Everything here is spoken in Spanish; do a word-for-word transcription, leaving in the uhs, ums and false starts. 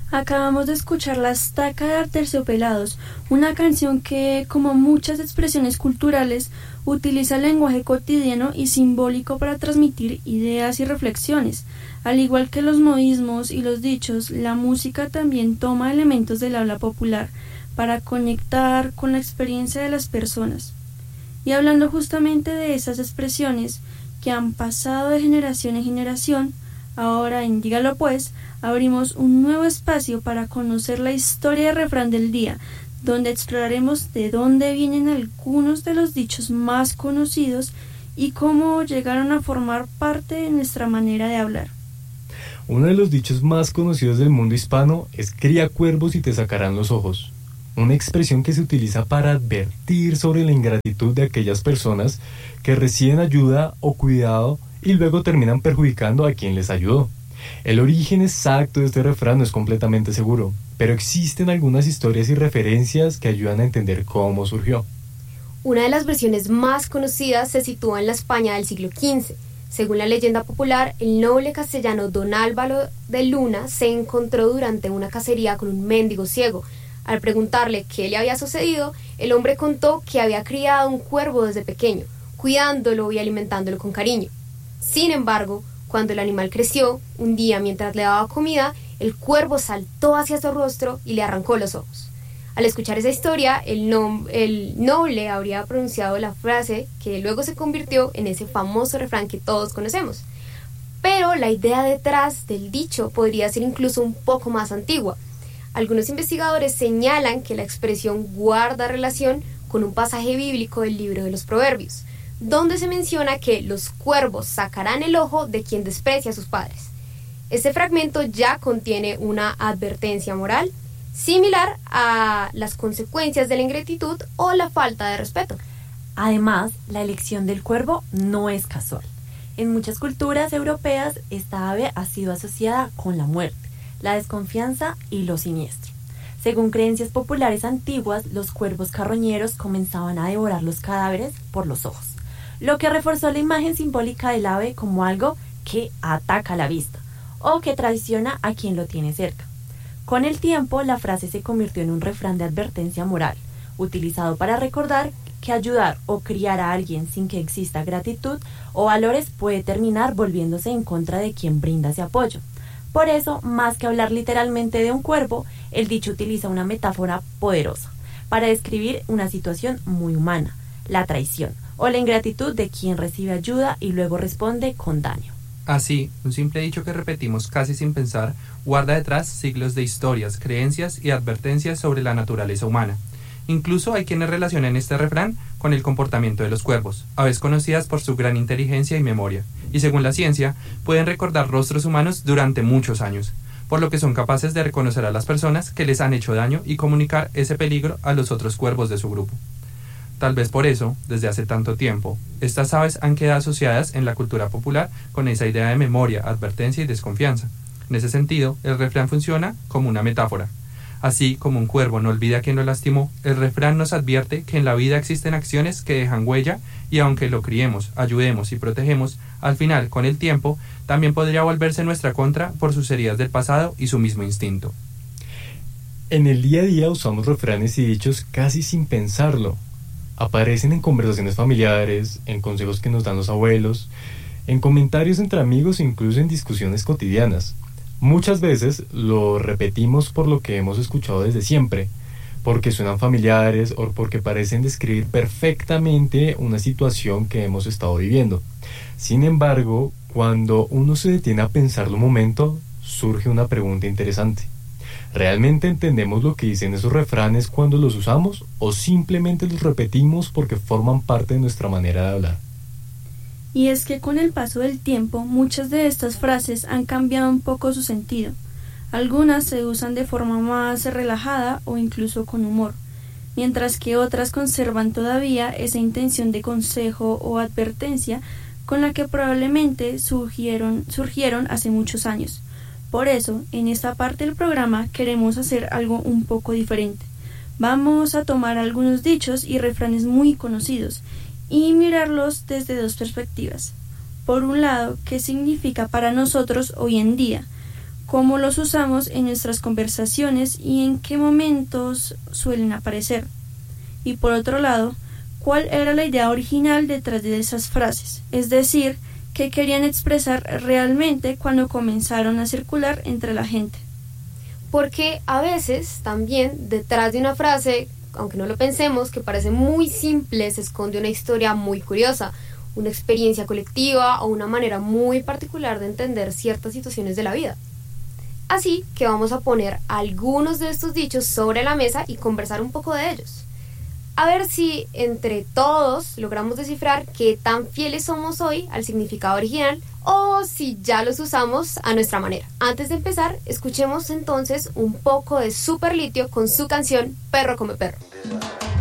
Acabamos de escuchar La Estaca de Aterciopelados, una canción que, como muchas expresiones culturales, utiliza el lenguaje cotidiano y simbólico para transmitir ideas y reflexiones. Al igual que los modismos y los dichos, la música también toma elementos del habla popular para conectar con la experiencia de las personas. Y hablando justamente de esas expresiones que han pasado de generación en generación, ahora en Dígalo Pues, abrimos un nuevo espacio para conocer la historia del refrán del día, donde exploraremos de dónde vienen algunos de los dichos más conocidos y cómo llegaron a formar parte de nuestra manera de hablar. Uno de los dichos más conocidos del mundo hispano es cría cuervos y te sacarán los ojos, una expresión que se utiliza para advertir sobre la ingratitud de aquellas personas que reciben ayuda o cuidado y luego terminan perjudicando a quien les ayudó. El origen exacto de este refrán no es completamente seguro, pero existen algunas historias y referencias que ayudan a entender cómo surgió. Una de las versiones más conocidas se sitúa en la España del siglo quince. Según la leyenda popular, el noble castellano don Álvaro de Luna se encontró durante una cacería con un mendigo ciego. Al preguntarle qué le había sucedido, el hombre contó que había criado un cuervo desde pequeño, cuidándolo y alimentándolo con cariño. Sin embargo, cuando el animal creció, un día mientras le daba comida, el cuervo saltó hacia su rostro y le arrancó los ojos. Al escuchar esa historia, el, no, el noble habría pronunciado la frase que luego se convirtió en ese famoso refrán que todos conocemos. Pero la idea detrás del dicho podría ser incluso un poco más antigua. Algunos investigadores señalan que la expresión guarda relación con un pasaje bíblico del libro de los Proverbios, donde se menciona que los cuervos sacarán el ojo de quien desprecia a sus padres. Este fragmento ya contiene una advertencia moral, similar a las consecuencias de la ingratitud o la falta de respeto. Además, la elección del cuervo no es casual. En muchas culturas europeas, esta ave ha sido asociada con la muerte, la desconfianza y lo siniestro. Según creencias populares antiguas, los cuervos carroñeros comenzaban a devorar los cadáveres por los ojos, lo que reforzó la imagen simbólica del ave como algo que ataca la vista o que traiciona a quien lo tiene cerca. Con el tiempo, la frase se convirtió en un refrán de advertencia moral, utilizado para recordar que ayudar o criar a alguien sin que exista gratitud o valores puede terminar volviéndose en contra de quien brinda ese apoyo. Por eso, más que hablar literalmente de un cuervo, el dicho utiliza una metáfora poderosa para describir una situación muy humana, la traición o la ingratitud de quien recibe ayuda y luego responde con daño. Así, un simple dicho que repetimos casi sin pensar guarda detrás siglos de historias, creencias y advertencias sobre la naturaleza humana. Incluso hay quienes relacionan este refrán con el comportamiento de los cuervos, aves conocidas por su gran inteligencia y memoria, y según la ciencia, pueden recordar rostros humanos durante muchos años, por lo que son capaces de reconocer a las personas que les han hecho daño y comunicar ese peligro a los otros cuervos de su grupo. Tal vez por eso, desde hace tanto tiempo, estas aves han quedado asociadas en la cultura popular con esa idea de memoria, advertencia y desconfianza. En ese sentido, el refrán funciona como una metáfora. Así como un cuervo no olvida a quien lo lastimó, el refrán nos advierte que en la vida existen acciones que dejan huella y aunque lo criemos, ayudemos y protegemos, al final, con el tiempo, también podría volverse en nuestra contra por sus heridas del pasado y su mismo instinto. En el día a día usamos refranes y dichos casi sin pensarlo. Aparecen en conversaciones familiares, en consejos que nos dan los abuelos, en comentarios entre amigos e incluso en discusiones cotidianas. Muchas veces lo repetimos por lo que hemos escuchado desde siempre, porque suenan familiares o porque parecen describir perfectamente una situación que hemos estado viviendo. Sin embargo, cuando uno se detiene a pensarlo un momento, surge una pregunta interesante. ¿Realmente entendemos lo que dicen esos refranes cuando los usamos o simplemente los repetimos porque forman parte de nuestra manera de hablar? Y es que con el paso del tiempo, muchas de estas frases han cambiado un poco su sentido. Algunas se usan de forma más relajada o incluso con humor, mientras que otras conservan todavía esa intención de consejo o advertencia con la que probablemente surgieron, surgieron hace muchos años. Por eso, en esta parte del programa queremos hacer algo un poco diferente. Vamos a tomar algunos dichos y refranes muy conocidos y mirarlos desde dos perspectivas. Por un lado, ¿qué significa para nosotros hoy en día? cómo los usamos en nuestras conversaciones y en qué momentos suelen aparecer. Y por otro lado, ¿cuál era la idea original detrás de esas frases? Es decir, ¿qué querían expresar realmente cuando comenzaron a circular entre la gente? Porque a veces también detrás de una frase, aunque no lo pensemos, que parece muy simple, se esconde una historia muy curiosa, una experiencia colectiva o una manera muy particular de entender ciertas situaciones de la vida. Así que vamos a poner algunos de estos dichos sobre la mesa y conversar un poco de ellos. A ver si entre todos logramos descifrar qué tan fieles somos hoy al significado original o si ya los usamos a nuestra manera. Antes de empezar, escuchemos entonces un poco de Super Litio con su canción Perro come perro.